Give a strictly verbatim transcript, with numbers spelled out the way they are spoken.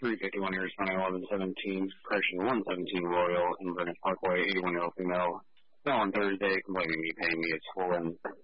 three fifty-one years, running eleven seventeen, correction one seventeen Royal, Inverness Parkway, eighty-one-year-old female. Now on Thursday, complaining me, paying me a swollen